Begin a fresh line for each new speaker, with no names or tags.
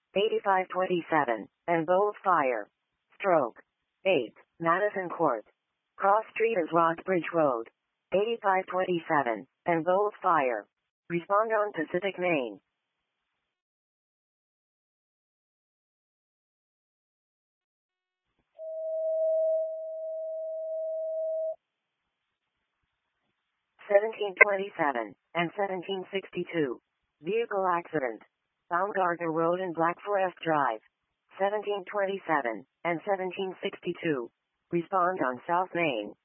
8527, and Bowles Fire. Stroke. 8, Madison Court. Cross Street is Rockbridge Road. 8527, and Bowles Fire. Respond on Pacific Main. (1727) and 1762. Vehicle accident. Baumgartner Road and Black Forest Drive. 1727 and 1762. Respond on South Main.